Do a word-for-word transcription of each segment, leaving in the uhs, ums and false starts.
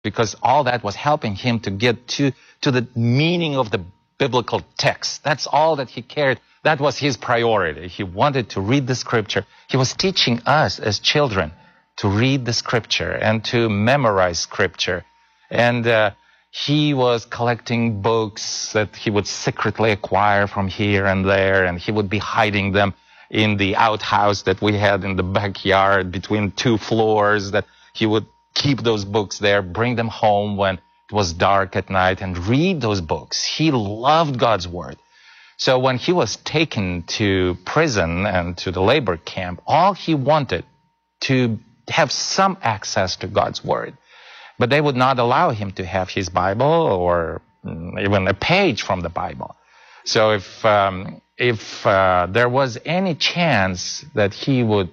because all that was helping him to get to, to the meaning of the biblical text. That's all that he cared. That was his priority. He wanted to read the scripture. He was teaching us as children to read the scripture and to memorize scripture. And uh, he was collecting books that he would secretly acquire from here and there, and he would be hiding them in the outhouse that we had in the backyard between two floors, that he would keep those books there, bring them home when it was dark at night, and read those books. He loved God's word. So when he was taken to prison and to the labor camp, all he wanted to have some access to God's word. But they would not allow him to have his Bible or even a page from the Bible. So if um, if uh, there was any chance that he would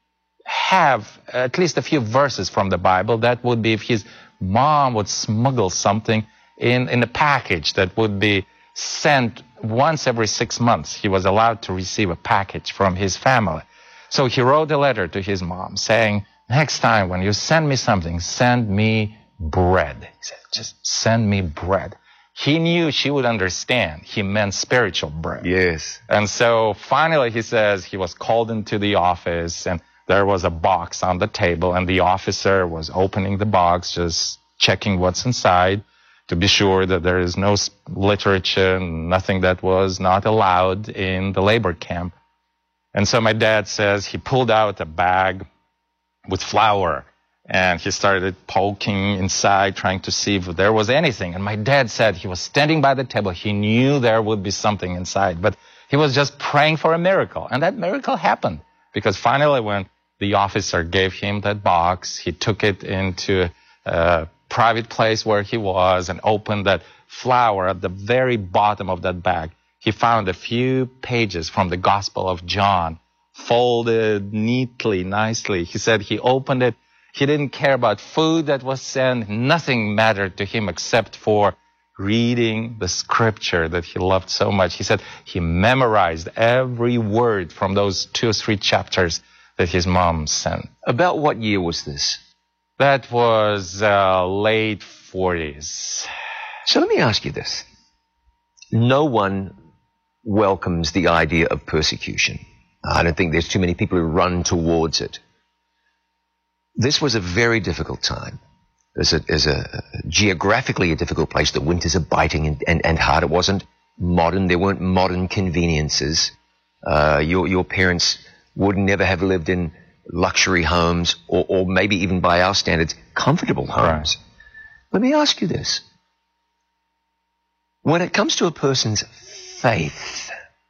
have at least a few verses from the Bible, that would be if his mom would smuggle something in, in a package that would be sent once every six months. He was allowed to receive a package from his family. So he wrote a letter to his mom saying, next time when you send me something, send me bread. He said, just send me bread. He knew she would understand. He meant spiritual bread. Yes. And so finally he says he was called into the office, and there was a box on the table, and the officer was opening the box, just checking what's inside to be sure that there is no literature, nothing that was not allowed in the labor camp. And so my dad says he pulled out a bag with flour, and he started poking inside, trying to see if there was anything. And my dad said he was standing by the table. He knew there would be something inside, but he was just praying for a miracle. And that miracle happened, because finally when the officer gave him that box, he took it into a private place where he was and opened that flour at the very bottom of that bag. He found a few pages from the Gospel of John, folded neatly, nicely. He said he opened it. He didn't care about food that was sent. Nothing mattered to him except for reading the scripture that he loved so much. He said he memorized every word from those two or three chapters that his mom sent. About what year was this? That was uh, late forties. So let me ask you this. No one welcomes the idea of persecution. I don't think there's too many people who run towards it. This was a very difficult time. There's a, there's a geographically a difficult place. The winters are biting and, and, and hard. It wasn't modern. There weren't modern conveniences. Uh, your, your parents would never have lived in luxury homes, or, or maybe even by our standards, comfortable homes. Right. Let me ask you this. When it comes to a person's faith,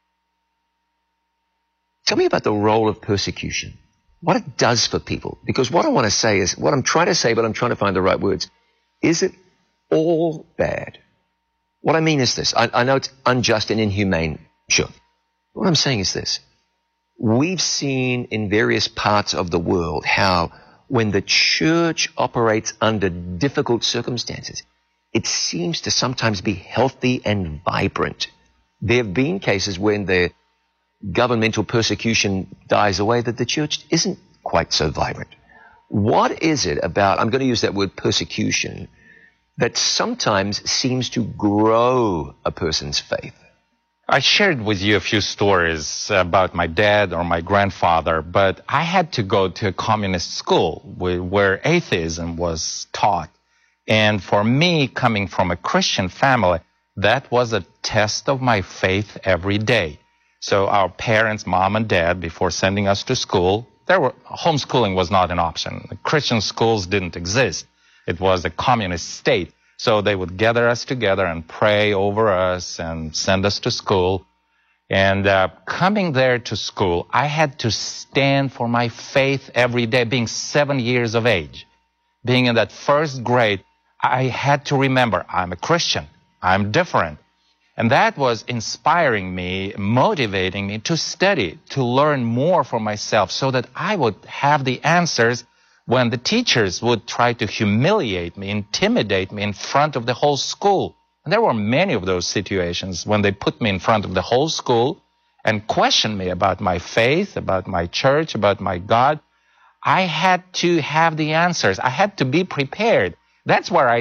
tell me about the role of persecution, what it does for people. Because what I want to say is, what I'm trying to say, but I'm trying to find the right words, is it all bad? What I mean is this. I, I know it's unjust and inhumane, sure. What I'm saying is this. We've seen in various parts of the world how when the church operates under difficult circumstances, it seems to sometimes be healthy and vibrant. There have been cases when the governmental persecution dies away that the church isn't quite so vibrant. What is it about, I'm going to use that word persecution, that sometimes seems to grow a person's faith? I shared with you a few stories about my dad or my grandfather, but I had to go to a communist school where atheism was taught. And for me, coming from a Christian family, that was a test of my faith every day. So our parents, mom and dad, before sending us to school, there were, homeschooling was not an option. The Christian schools didn't exist. It was a communist state. So they would gather us together and pray over us and send us to school. And uh, coming there to school, I had to stand for my faith every day, being seven years of age. Being in that first grade, I had to remember, I'm a Christian. I'm different. And that was inspiring me, motivating me to study, to learn more for myself so that I would have the answers when the teachers would try to humiliate me, intimidate me in front of the whole school. And there were many of those situations when they put me in front of the whole school and questioned me about my faith, about my church, about my God. I had to have the answers. I had to be prepared. That's where I